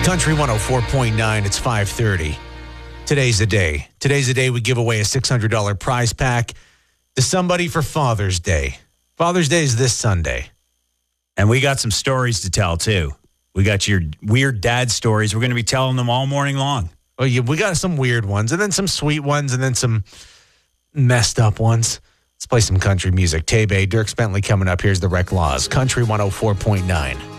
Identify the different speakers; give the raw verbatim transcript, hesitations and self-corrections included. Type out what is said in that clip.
Speaker 1: Country one oh four point nine, it's five thirty. Today's the day. Today's the day we give away a six hundred dollars prize pack to somebody for Father's Day. Father's Day is this Sunday.
Speaker 2: And we got some stories to tell, too. We got your weird dad stories. We're going to be telling them all morning long.
Speaker 1: Oh, yeah, we got some weird ones, and then some sweet ones, and then some messed up ones. Let's play some country music. Tay Bay, Dirk Bentley coming up. Here's the Rec Laws. Country one oh four point nine.